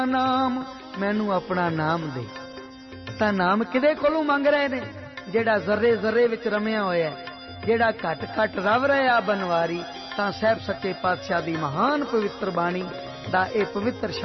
नाम मैनू अपना नाम दे। तां नाम किदे कोलों मंग रहे ने? जेड़ा जर्रे जर्रे विच रमिया होया है, जेड़ा घट घट रव रहा बनवारी। तां साहब सच्चे पातशाह दी महान पवित्र बाणी दा ए पवित्र